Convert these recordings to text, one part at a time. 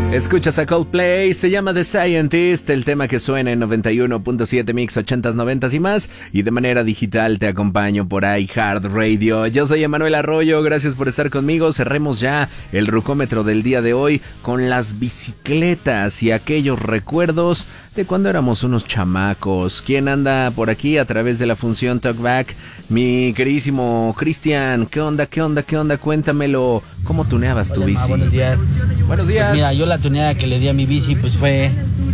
Escuchas a Coldplay, se llama The Scientist, el tema que suena en 91.7 Mix 80s, 90s y más, y de manera digital te acompaño por iHeartRadio. Yo soy Emanuel Arroyo, gracias por estar conmigo. Cerremos ya el rucómetro del día de hoy con las bicicletas y aquellos recuerdos de cuando éramos unos chamacos. ¿Quién anda por aquí a través de la función Talkback? Mi queridísimo Cristian, ¿qué onda? Cuéntamelo, ¿cómo tuneabas tu bici? Buenos días. Buenos días. Pues mira, yo la tuneada que le di a mi bici pues fue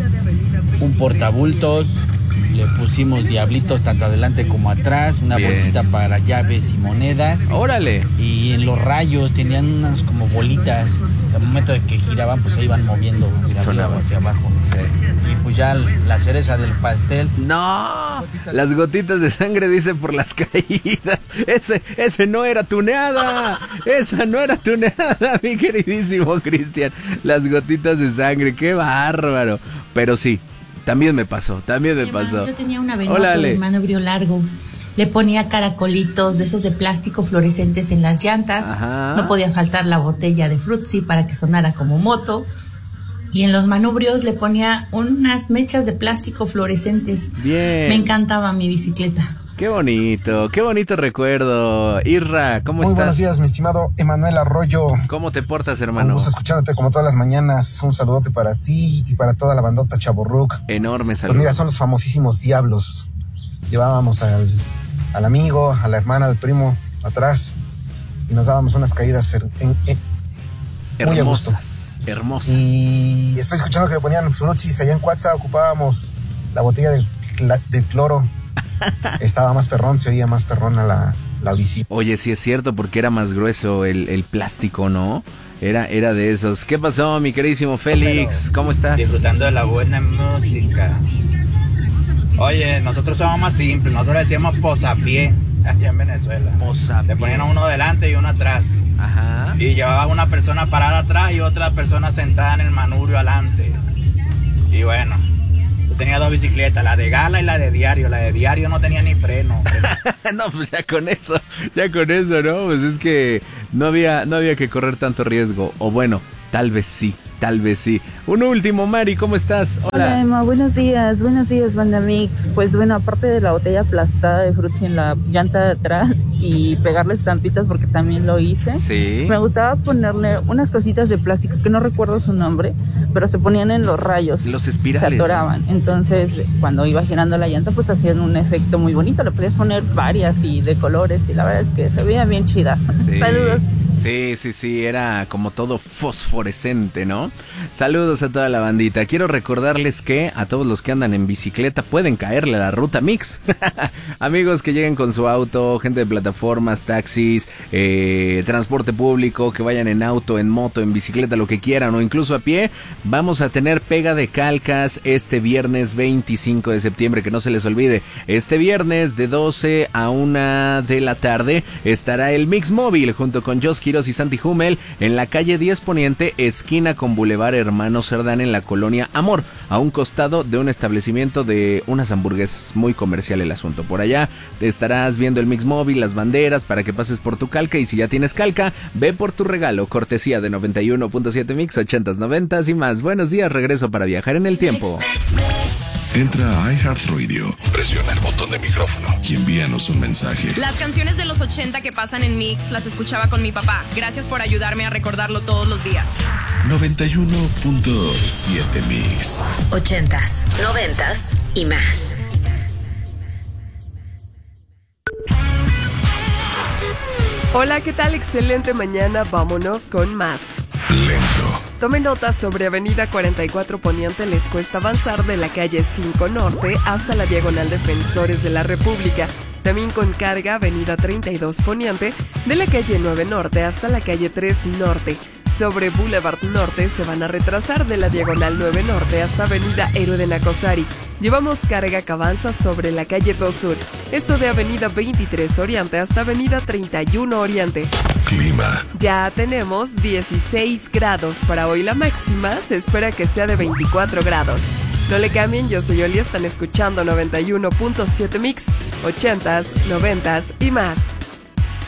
un portabultos, le pusimos diablitos tanto adelante como atrás, una Bien. bolsita para llaves y monedas. ¡Órale! Y en los rayos tenían unas como bolitas, al momento de que giraban pues se iban moviendo hacia arriba o hacia abajo. Sí. Y pues ya la cereza del pastel. ¡No! Las gotitas de sangre, dice, por las caídas. Ese no era tuneada. Esa no era tuneada, mi queridísimo Cristian. Las gotitas de sangre, qué bárbaro. Pero sí, también me pasó. Yo tenía una Venoto de manubrio largo. Le ponía caracolitos de esos de plástico fluorescentes en las llantas. Ajá. No podía faltar la botella de Frutzi para que sonara como moto. Y en los manubrios le ponía unas mechas de plástico fluorescentes. Bien. Me encantaba mi bicicleta. Qué bonito recuerdo. Irra, ¿cómo Muy estás? buenos días, mi estimado Emanuel Arroyo. ¿Cómo te portas, Un hermano? gusto escuchándote como todas las mañanas. Un saludote para ti y para toda la bandota Chavorruc. Enorme Pues saludo. mira, son los famosísimos diablos. Llevábamos al amigo, a la hermana, al primo atrás y nos dábamos unas caídas muy a gusto. Hermosas. Y estoy escuchando que le ponían frutsis allá en Cuatza, ocupábamos la botella del cloro. Estaba más perrón, se oía más perrona la bici. Oye, sí es cierto, porque era más grueso el plástico, ¿no? Era de esos. ¿Qué pasó, mi queridísimo Félix? ¿Cómo estás? Disfrutando de la buena música. Oye, nosotros somos más simples, nosotros decíamos posapié allá en Venezuela. Posapié. Le ponían a uno delante y uno atrás. Ajá. Y llevaba una persona parada atrás y otra persona sentada en el manubrio adelante. Y bueno, yo tenía dos bicicletas, la de gala y la de diario. La de diario no tenía ni freno. No, pues ya con eso, ¿no? Pues es que no había que correr tanto riesgo. O bueno, tal vez sí. Un último, Mari, ¿cómo estás? Hola Emma, buenos días, banda Mix. Pues bueno, aparte de la botella aplastada de Fruitsy en la llanta de atrás y pegarle estampitas porque también lo hice, Sí. me gustaba ponerle unas cositas de plástico que no recuerdo su nombre, pero se ponían en los rayos. Los espirales. Se atoraban, entonces cuando iba girando la llanta pues hacían un efecto muy bonito, le podías poner varias y de colores y la verdad es que se veía bien chidas. Sí. Saludos. Sí, era como todo fosforescente, ¿no? Saludos a toda la bandita. Quiero recordarles que a todos los que andan en bicicleta pueden caerle a la ruta Mix. Amigos que lleguen con su auto, gente de plataformas, taxis, transporte público, que vayan en auto, en moto, en bicicleta, lo que quieran, o incluso a pie. Vamos a tener pega de calcas este viernes 25 de septiembre, que no se les olvide. Este viernes de 12 a 1 de la tarde estará el Mix Móvil junto con Jos Quiroz y Santi Hummel en la calle 10 Poniente, esquina con Boulevard Hermano Cerdán, en la colonia Amor, a un costado de un establecimiento de unas hamburguesas. Muy comercial el asunto. Por allá te estarás viendo el Mix Móvil, las banderas, para que pases por tu calca, y si ya tienes calca, ve por tu regalo, cortesía de 91.7 Mix 80s, 90s y más. Buenos días, regreso para viajar en el tiempo. Entra a iHeartRadio, presiona el botón de micrófono y envíanos un mensaje. Las canciones de los 80 que pasan en Mix las escuchaba con mi papá. Gracias por ayudarme a recordarlo todos los días. 91.7 Mix. 80s, 90s y más. Hola, ¿qué tal? Excelente mañana, vámonos con más. Lento. Tome nota sobre Avenida 44 Poniente, les cuesta avanzar de la calle 5 Norte hasta la Diagonal Defensores de la República. También con carga Avenida 32 Poniente, de la calle 9 Norte hasta la calle 3 Norte. Sobre Boulevard Norte se van a retrasar de la Diagonal 9 Norte hasta Avenida Héroe de Nacosari. Llevamos carga que avanza sobre la calle 2 Sur. Esto de Avenida 23 Oriente hasta Avenida 31 Oriente. Clima. Ya tenemos 16 grados. Para hoy la máxima se espera que sea de 24 grados. No le cambien, yo soy Oli, están escuchando 91.7 Mix, 80s, 90s y más.